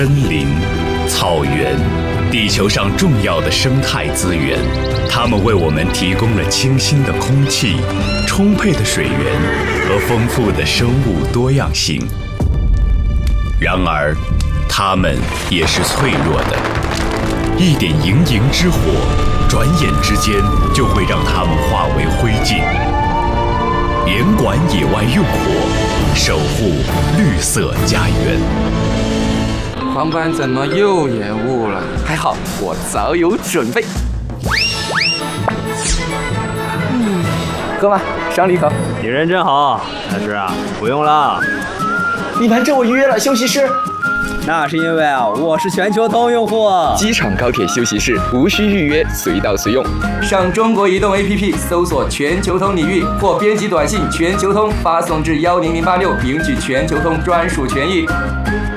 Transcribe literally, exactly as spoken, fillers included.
森林、草原，地球上重要的生态资源，它们为我们提供了清新的空气、充沛的水源和丰富的生物多样性。然而，它们也是脆弱的，一点营营之火，转眼之间就会让它们化为灰烬。严管野外用火，守护绿色家园。 航班怎么又延误了？还好我早有准备。嗯，喝吧，赏你一口。 你人真好，但是啊，不用了。 你瞒着我预约了休息室。 那是因为啊，我是全球通用户。 机场高铁休息室无需预约，随到随用。上中国移动 A P P 搜索全球通领域，或编辑短信全球通发送至幺零零八六，领取全球通专属权益。